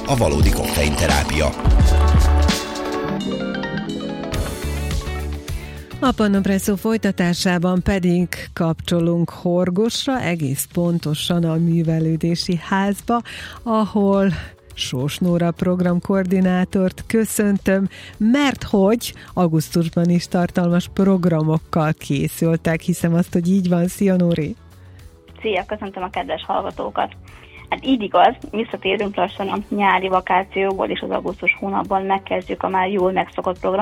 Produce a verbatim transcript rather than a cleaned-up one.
a Valódi Koffeinterápia. A Pannopresszó folytatásában pedig kapcsolunk Horgosra, egész pontosan a művelődési házba, ahol Sós Nóra programkoordinátort köszöntöm, mert hogy augusztusban is tartalmas programokkal készültek, hiszem azt, hogy így van. Szia, Nóri! Szia, köszöntöm a kedves hallgatókat! Hát így igaz, visszatérünk lassan a nyári vakációból, és az augusztus hónapban megkezdjük a már jól megszokott programot.